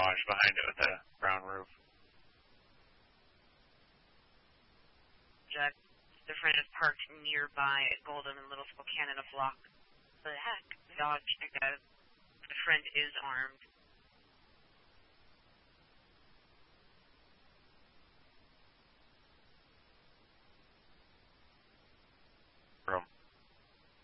garage behind it with a brown roof. The friend is parked nearby at Golden and Little Spokane in a block. The heck? The friend is armed.